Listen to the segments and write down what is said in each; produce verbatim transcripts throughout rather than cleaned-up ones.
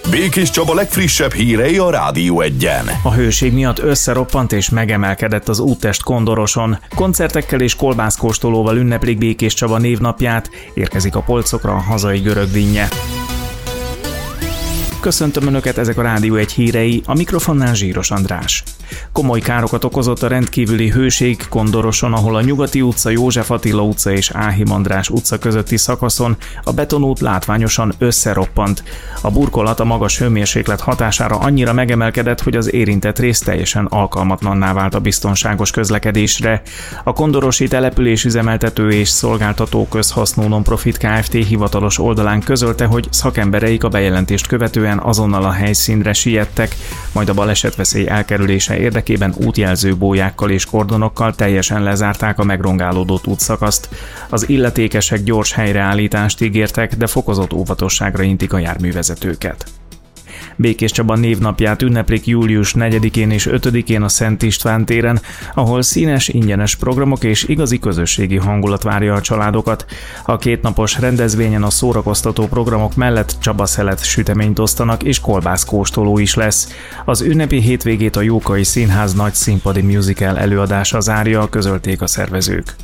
Békés Csaba legfrissebb hírei a Rádió Egyen. A hőség miatt összeroppant és megemelkedett az úttest Kondoroson. Koncertekkel és kolbászkóstolóval ünneplik Békés Csaba névnapját, érkezik a polcokra a hazai görög dinnye. Köszöntöm Önöket, ezek a Rádió Egy hírei, a mikrofonnál Zsíros András. Komoly károkat okozott a rendkívüli hőség Kondoroson, ahol a Nyugati utca, József Attila utca és Áhim András utca közötti szakaszon a betonút látványosan összeroppant. A burkolat a magas hőmérséklet hatására annyira megemelkedett, hogy az érintett rész teljesen alkalmatlanná vált a biztonságos közlekedésre. A kondorosi településüzemeltető és szolgáltató közhasznú non-profit Kft. Hivatalos oldalán közölte, hogy szakembereik a bejelentést követően azonnal a helyszínre siettek, majd a balesetveszély elkerülése érdekében útjelző bójákkal és kordonokkal teljesen lezárták a megrongálódott útszakaszt. Az illetékesek gyors helyreállítást ígértek, de fokozott óvatosságra intik a járművezetőket. Békés Csaba névnapját ünneplik július negyedikén és ötödikén a Szent István téren, ahol színes, ingyenes programok és igazi közösségi hangulat várja a családokat. A kétnapos rendezvényen a szórakoztató programok mellett csabaszelet süteményt osztanak és kolbászkóstoló is lesz. Az ünnepi hétvégét a Jókai Színház nagy színpadi musical előadása zárja, közölték a szervezők.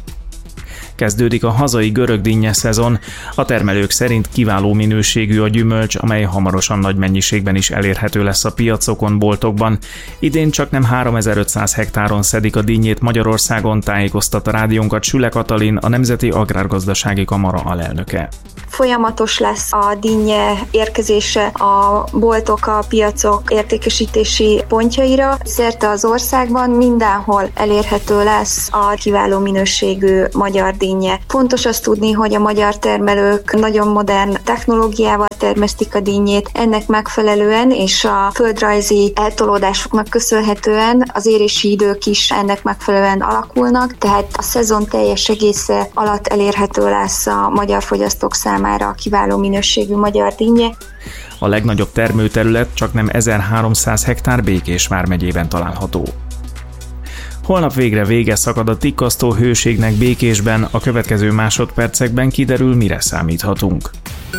Kezdődik a hazai görög dinnye szezon. A termelők szerint kiváló minőségű a gyümölcs, amely hamarosan nagy mennyiségben is elérhető lesz a piacokon, boltokban. Idén csaknem háromezer-ötszáz hektáron szedik a dinnyét Magyarországon, tájékoztat a rádiónkat Süle Katalin, a Nemzeti Agrárgazdasági Kamara alelnöke. Folyamatos lesz a dinnye érkezése a boltok, a piacok értékesítési pontjaira. Szerte az országban mindenhol elérhető lesz a kiváló minőségű magyar dinnye. Fontos azt tudni, hogy a magyar termelők nagyon modern technológiával termesztik a dinnyét, ennek megfelelően és a földrajzi eltolódásoknak köszönhetően az érési idők is ennek megfelelően alakulnak, tehát a szezon teljes egésze alatt elérhető lesz a magyar fogyasztók számára a kiváló minőségű magyar dinnye. A legnagyobb termőterület csaknem ezerháromszáz hektár Békés vármegyében található. Holnap végre vége szakad a tikkasztó hőségnek Békésben, a következő másodpercekben kiderül, mire számíthatunk.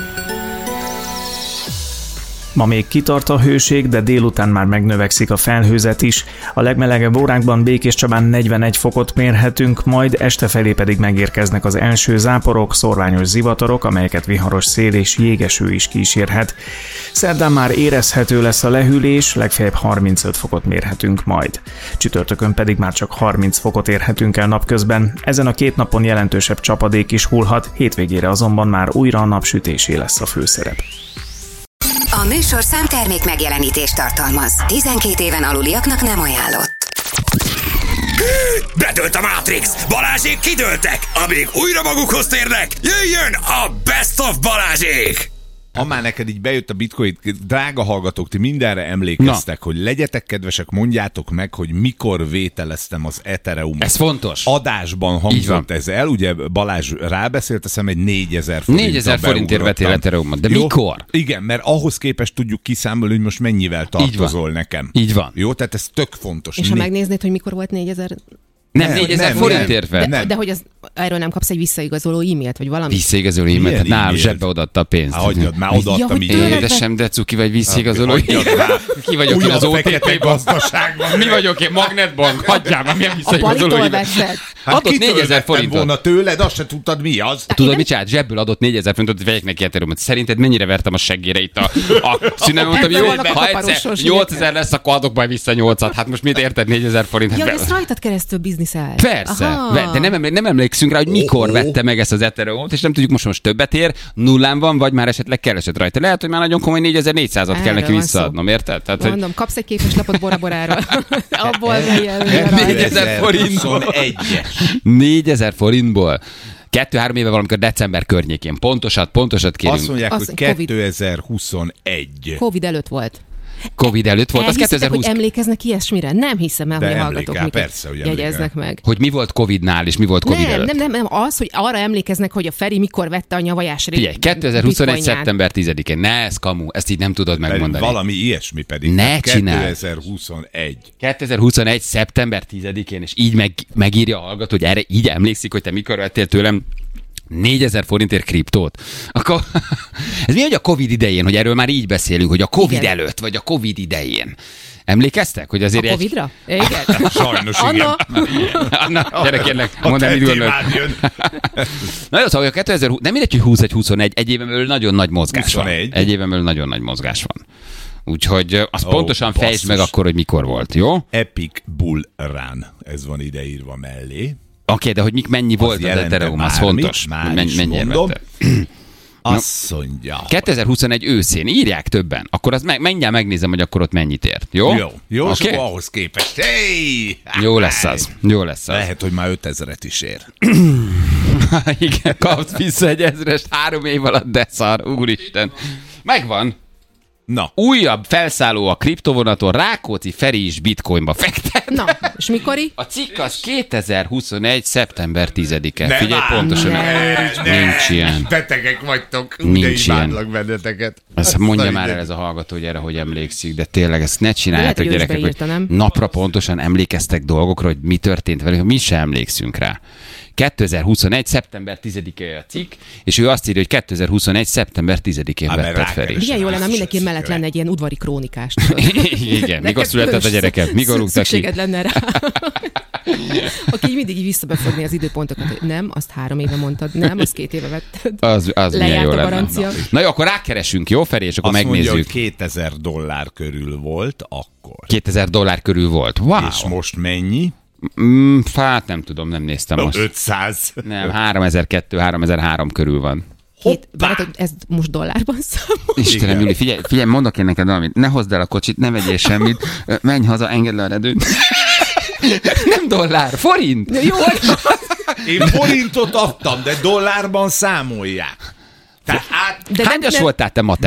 Ma még kitart a hőség, de délután már megnövekszik a felhőzet is. A legmelegebb órákban Békés Csabán negyvenegy fokot mérhetünk, majd este felé pedig megérkeznek az első záporok, szorványos zivatarok, amelyeket viharos szél és jégeső is kísérhet. Szerdán már érezhető lesz a lehűlés, legfeljebb harmincöt fokot mérhetünk majd. Csütörtökön pedig már csak harminc fokot érhetünk el napközben. Ezen a két napon jelentősebb csapadék is hullhat, hétvégére azonban már újra a napsütésé lesz a főszerep. A műsorszám termék megjelenítést tartalmaz. tizenkét éven aluliaknak nem ajánlott. Bedőlt a Matrix! Balázsék kidőltek! Amíg újra magukhoz térnek, jöjjön a Best of Balázsék! Ha már neked így bejött a bitcoin, drága hallgatók, ti mindenre emlékeztek, Na. hogy legyetek kedvesek, mondjátok meg, hogy mikor vételeztem az Ethereumot. Ez fontos. Adásban hangzott ez el, ugye Balázs rábeszélt, azt hiszem egy négyezer forint. négyezer forintért vettél Ethereumot, de Jó? mikor? Igen, mert ahhoz képest tudjuk kiszámolni, hogy most mennyivel tartozol nekem. Így van. Jó, tehát ez tök fontos. És ha megnéznéd, hogy mikor volt négyezer... Nem, nem négyezer forintért vett. De, de hogy az, erről nem kapsz egy visszaigazoló e-mailt, vagy valami? Visszaigazoló e-mailt? Hát nálam zsebbe odaadta a pénzt. Há, hagyjad, már odaadtam ja, így. Édesem, de cuki vagy visszaigazoló e-mailt. Ki vagyok én az o té pé-ban? Mi vagyok én? Magnetbank? Hagyjál már, milyen visszaigazoló e-mailt? Hát adott négyezer forintot. volna tőled, azt se tudtad mi az. Tudod, mit csinált? Zsebből adott négyezer forintot, hogy vegyek neki Ethereumot. Szerinted mennyire vertem a seggére itt a, a szünemen? Mondtam, jó, ha egyszer nyolcezer lesz, akkor adok majd vissza nyolcat. Hát most mit érted négyezer forint? Ja, ez rajtad keresztül bizniszel. Persze. De nem, emlé- nem emlékszünk rá, hogy mikor oh, oh. vette meg ezt az Ethereumot, és nem tudjuk most most többet ér, nullán van, vagy már esetleg keresett rajta. Lehet, hogy már nagyon komoly négyezer-négyszázat kell neki visszaadnom, érted? Tehát, mondom, hogy... kapsz egy képeslapot Bora Boráról. Abból négyezer forintból. négyezer forintból. Kettő-három éve valamikor december környékén. Pontosat, pontosat kérünk. Azt mondják, Azt hogy kétezer-huszonegy. Covid előtt volt. Covid előtt volt, az kétezer-húsz. Hogy emlékeznek ilyesmire? Nem hiszem el, de hogy a hallgatók miket persze, hogy jegyeznek meg. Hogy mi volt Covidnál, és mi volt Covid nem, előtt? Nem, nem, nem, az, hogy arra emlékeznek, hogy a Feri mikor vette a nyavajás rét. Figyelj, kétezer-huszonegy. szeptember tizedikén. Ne, ez kamu, ezt így nem tudod megmondani. Valami ilyesmi pedig. Ne csinálj. kétezer-huszonegy. kétezer-huszonegy. szeptember tizedikén, és így meg, megírja a hallgató, hogy erre így emlékszik, hogy te mikor vettél tőlem négyezer forintért kriptót? Akkor ez mi, hogy a Covid idején, hogy erről már így beszélünk, hogy a Covid Igen. előtt, vagy a Covid idején. Emlékeztek, hogy azért... A Covidra? Egy... Igen. Sajnos igen. Anna, gyere kérlek, mondd el, mit gondolok. Na jó, szóval a kétezer-húsz, nem mindegy, hogy húsz egy huszonegy, egy éven belül nagyon nagy mozgás huszonegy. Van. Egy éven belül nagyon nagy mozgás van. Úgyhogy azt oh, pontosan basszus. Fejtsd meg akkor, hogy mikor volt, jó? Epic Bull Run, ez van ideírva mellé. Oké, okay, de hogy mik, mennyi az volt az Ethereum, az fontos. Már men, mennyire vette? Azt mondja. kétezer-huszonegy őszén írják többen, akkor az meg, mindjárt megnézem, hogy akkor ott mennyit ért. Jó? Jó, jó okay? És akkor ahhoz képest. Hey! Jó lesz az. Jó lesz az. Lehet, hogy már ötezret is ér. Igen, kapsz vissza egy ezrest három év alatt, de szar, úristen. Megvan. Na. Újabb felszálló a kriptovonaton, Rákóczi Feri is bitcoinba fektet. Na, és mikori? A cikk az kétezer-huszonegy. szeptember tizedike. Ne, Figyelj, ne, pontosan. Ne, nincs ne, ilyen. Betegek vagytok. Nincs ilyen. Benneteket. Ezt mondja már el ez a hallgató, hogy erre hogy emlékszik, de tényleg ezt ne csináljátok, gyerekek, hogy napra pontosan emlékeztek dolgokra, hogy mi történt velük, mi sem emlékszünk rá. kétezer-huszonegy. szeptember tizedike a cikk, és ő azt írja, hogy kétezer-huszonegy. szeptember tizedikén vetted Feri. Igen, jó lenne, mindenki mellett lenne egy ilyen udvari krónikást. Igen, mikor született a gyereket, mikor rúgtak ki. Szükséged lenne rá. Aki így mindig így visszabefogni az időpontokat, hogy nem, azt három éve mondtad, nem, azt két éve vetted. Az, az milyen jó a lenne. garancia. Na. Na jó, akkor rákeresünk, jó Feri, és akkor azt megnézzük. Mondja, hogy kétezer dollár körül volt akkor. kétezer dollár körül volt. Wow. És most mennyi? Mm, hát nem tudom, nem néztem most. ötszáz. Nem, háromezer-kettő, háromezer-három körül van. Hét, várhatod, ez most dollárban számol? Istenem, Júli, figyelj, figyelj, mondok én neked valamit. Ne hozd el a kocsit, ne vegyél semmit, menj haza, engedd le a redőt. Nem dollár, forint. Jó. Én forintot adtam, de dollárban számolják. Tehát át... De hányas voltál te ma te?